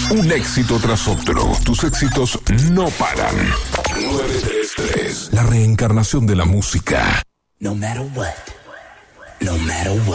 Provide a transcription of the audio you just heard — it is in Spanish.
Un éxito tras otro. Tus éxitos no paran. 933. La reencarnación de la música. No matter what. No matter what.